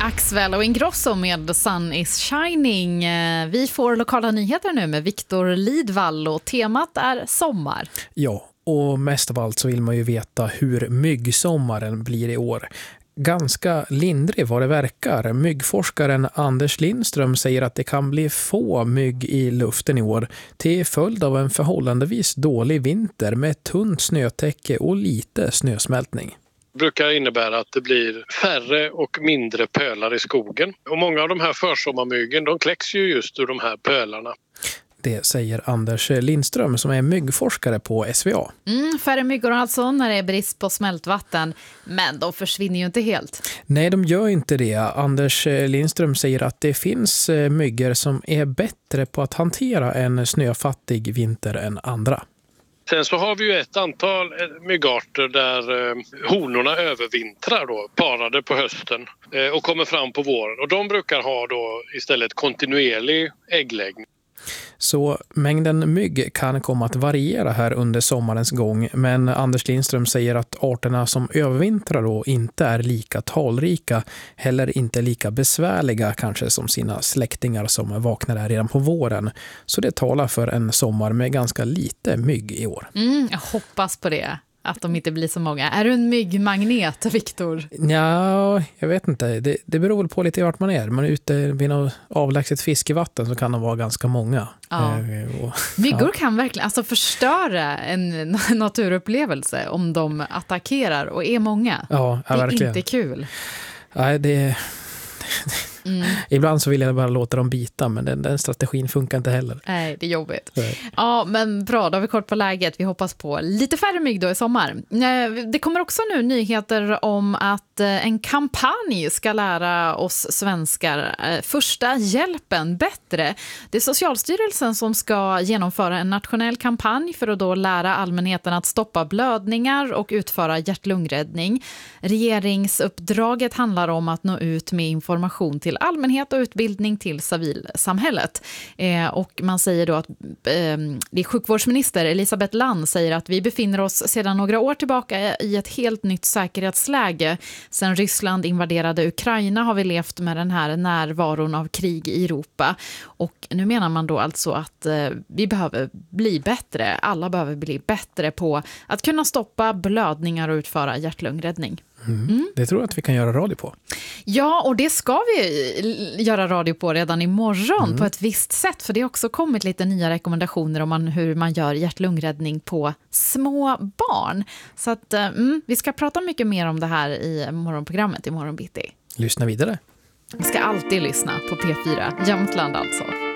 Axwell och Ingrosso med Sun is shining. Vi får lokala nyheter nu med Viktor Lidvall och temat är sommar. Ja, och mest av allt så vill man ju veta hur myggsommaren blir i år. Ganska lindrig vad det verkar. Myggforskaren Anders Lindström säger att det kan bli få mygg i luften i år till följd av en förhållandevis dålig vinter med tunt snötäcke och lite snösmältning. Det brukar innebära att det blir färre och mindre pölar i skogen. Och många av de här försommarmyggen, de kläcks ju just ur de här pölarna. Det säger Anders Lindström som är myggforskare på SVA. Färre myggor alltså när det är brist på smältvatten, men de försvinner ju inte helt. Nej, de gör inte det. Anders Lindström säger att det finns myggor som är bättre på att hantera en snöfattig vinter än andra. Sen så har vi ju ett antal myggarter där honorna övervintrar då, parade på hösten och kommer fram på våren. Och de brukar ha då istället kontinuerlig äggläggning. Så mängden mygg kan komma att variera här under sommarens gång, men Anders Lindström säger att arterna som övervintrar då inte är lika talrika, heller inte lika besvärliga kanske som sina släktingar som vaknar där redan på våren. Så det talar för en sommar med ganska lite mygg i år. Jag hoppas på det. Att de inte blir så många. Är du en myggmagnet, Viktor? Ja, jag vet inte. Det beror väl på lite vart man är. Man är ute vid något avlägset fiskevatten så kan de vara ganska många. Ja. Myggor kan verkligen förstöra en naturupplevelse om de attackerar och är många. Ja, det är verkligen. Inte kul. Nej, ibland så vill jag bara låta dem bita, men den strategin funkar inte heller. Nej, det är jobbigt. Nej. Ja, men bra, då har vi kort på läget. Vi hoppas på lite färre mygg då i sommar. Det kommer också nu nyheter om att en kampanj ska lära oss svenskar första hjälpen bättre. Det är Socialstyrelsen som ska genomföra en nationell kampanj för att då lära allmänheten att stoppa blödningar och utföra hjärt-lungräddning. Regeringsuppdraget handlar om att nå ut med information till allmänhet och utbildning till civilsamhället. Och man säger då att det är sjukvårdsminister Elisabeth Land säger att vi befinner oss sedan några år tillbaka i ett helt nytt säkerhetsläge. Sen Ryssland invaderade Ukraina har vi levt med den här närvaron av krig i Europa. Och nu menar man då alltså att vi behöver bli bättre. Alla behöver bli bättre på att kunna stoppa blödningar och utföra hjärt-lungräddning. Det tror jag att vi kan göra radio på. Ja, och det ska vi göra radio på redan imorgon på ett visst sätt. För det har också kommit lite nya rekommendationer om hur man gör hjärt-lungräddning på små barn. Så att vi ska prata mycket mer om det här i morgonprogrammet i morgon bitti. Lyssna vidare. Vi ska alltid lyssna på P4 Jämtland alltså.